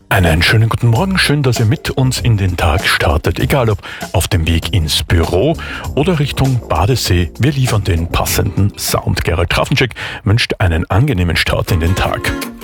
Einen schönen guten Morgen, schön, dass ihr mit uns in den Tag startet. Egal ob auf dem Weg ins Büro oder Richtung Badesee, wir liefern den passenden Sound. Gerald Trafenczek wünscht einen angenehmen Start in den Tag.